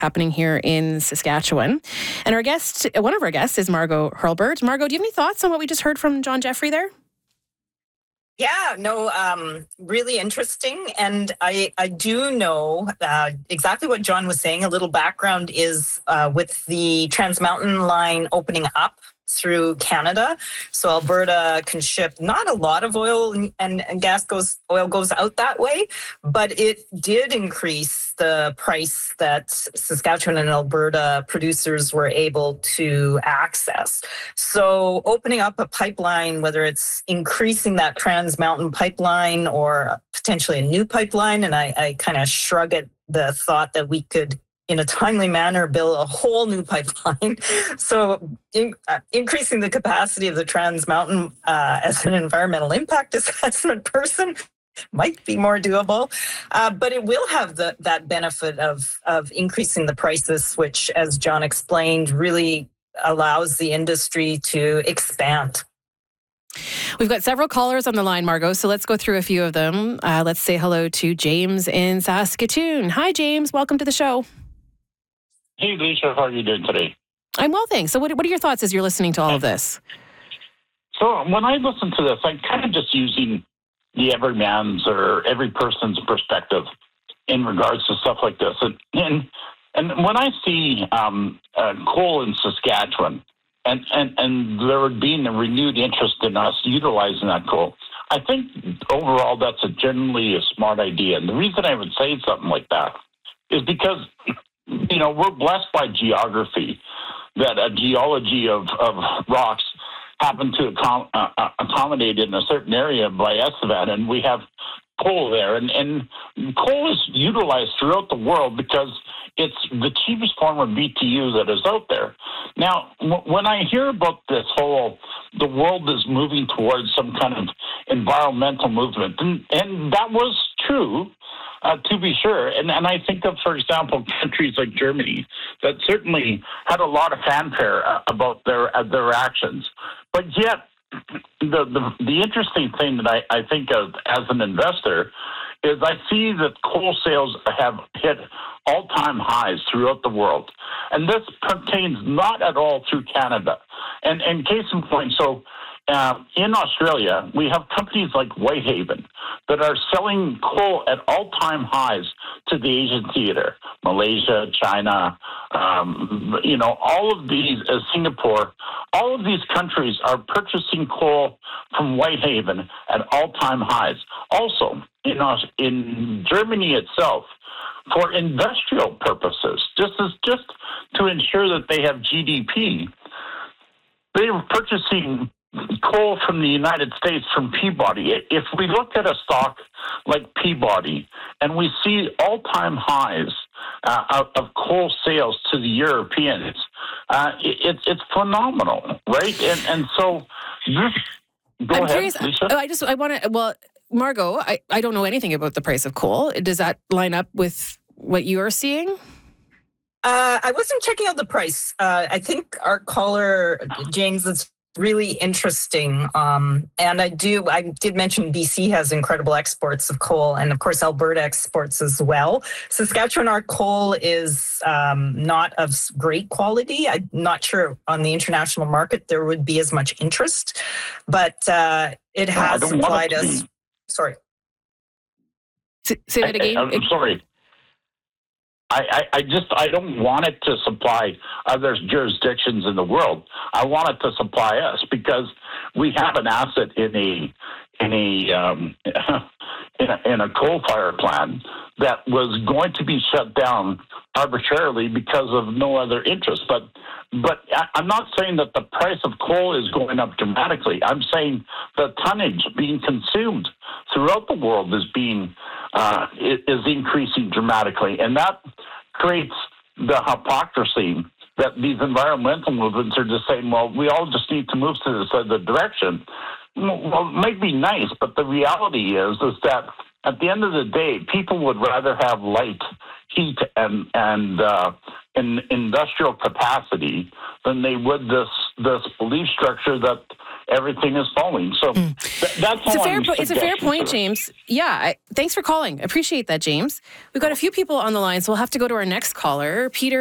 happening here in Saskatchewan. And one of our guests is Margot Hurlbert. Margot, do you have any thoughts on what we just heard from John Jeffrey there? Yeah, no, really interesting. And I do know exactly what John was saying. A little background is with the Trans Mountain line opening up through Canada. So Alberta can ship not a lot of oil and oil goes out that way, but it did increase the price that Saskatchewan and Alberta producers were able to access. So opening up a pipeline, whether it's increasing that Trans Mountain pipeline or potentially a new pipeline, and I kind of shrug at the thought that we could in a timely manner, build a whole new pipeline. So increasing the capacity of the Trans Mountain as an environmental impact assessment person might be more doable. But it will have that benefit of increasing the prices, which, as John explained, really allows the industry to expand. We've got several callers on the line, Margot, so let's go through a few of them. Let's say hello to James in Saskatoon. Hi, James. Welcome to the show. Hey, Lisa, how are you doing today? I'm well, thanks. So what are your thoughts as you're listening to all of this? So when I listen to this, I'm kind of just using the everyman's or every person's perspective in regards to stuff like this. And when I see coal in Saskatchewan and there being a renewed interest in us utilizing that coal, I think overall that's generally a smart idea. And the reason I would say something like that is because we're blessed by geography, that a geology of rocks happen to accommodate in a certain area by Estevan, and we have coal there. And coal is utilized throughout the world because it's the cheapest form of BTU that is out there. Now, when I hear about this whole, the world is moving towards some kind of environmental movement, and that was true, to be sure. And I think of, for example, countries like Germany that certainly had a lot of fanfare about their actions. But yet, the interesting thing that I think of as an investor is I see that coal sales have hit all-time highs throughout the world. And this pertains not at all through Canada. And case in point, so in Australia, we have companies like Whitehaven that are selling coal at all-time highs to the Asian theater, Malaysia, China, all of these, Singapore, all of these countries are purchasing coal from Whitehaven at all-time highs. Also, in Germany itself, for industrial purposes, just to ensure that they have GDP, they're purchasing coal from the United States from Peabody. If we look at a stock like Peabody and we see all-time highs of coal sales to the Europeans, it's phenomenal, right? And so this. Go ahead, curious, Lisa. Margot, I don't know anything about the price of coal. Does that line up with what you are seeing? I wasn't checking out the price. I think our caller, James, is really interesting. And I did mention BC has incredible exports of coal, and of course Alberta exports as well. Saskatchewan, our coal is not of great quality. I'm not sure on the international market there would be as much interest, but it has supplied us. Sorry. Say that again. I'm sorry. I don't want it to supply other jurisdictions in the world. I want it to supply us because we have an asset in a coal-fired plant that was going to be shut down arbitrarily because of no other interest. But I'm not saying that the price of coal is going up dramatically. I'm saying the tonnage being consumed throughout the world is increasing dramatically, and that creates the hypocrisy that these environmental movements are just saying, well, we all just need to move to this other direction. Well, it might be nice, but the reality is that at the end of the day, people would rather have light, heat, and industrial capacity than they would this belief structure that everything is falling. So that's all it's a fair point, James. Yeah. Thanks for calling. Appreciate that, James. We've got a few people on the line, so we'll have to go to our next caller. Peter